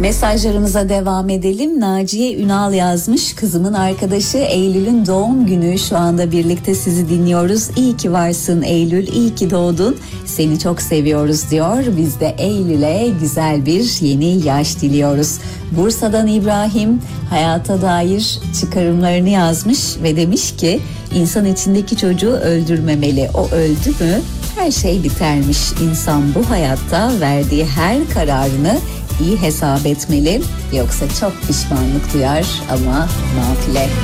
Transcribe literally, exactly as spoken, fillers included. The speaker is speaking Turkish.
Mesajlarımıza devam edelim. Naciye Ünal yazmış. Kızımın arkadaşı Eylül'ün doğum günü. Şu anda birlikte sizi dinliyoruz. İyi ki varsın Eylül, iyi ki doğdun. Seni çok seviyoruz diyor. Biz de Eylül'e güzel bir yeni yaş diliyoruz. Bursa'dan İbrahim hayata dair çıkarımlarını yazmış ve demiş ki insan içindeki çocuğu öldürmemeli. O öldü mü her şey bitermiş. İnsan bu hayatta verdiği her kararını iyi hesap etmeli. Yoksa çok pişmanlık duyar ama nafile.